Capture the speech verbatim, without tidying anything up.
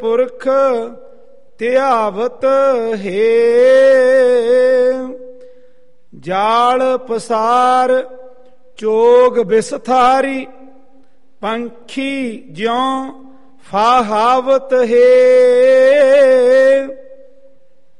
ਪੁਰਖ ਧਿਆਵਤ ਹੈ। ਜਾਲ ਪਸਾਰ ਚੋਗ ਬਿਸਥਾਰੀ ਪੰਖੀ ਜਿਉ ਫਾਹਾਵਤ ਹੈ।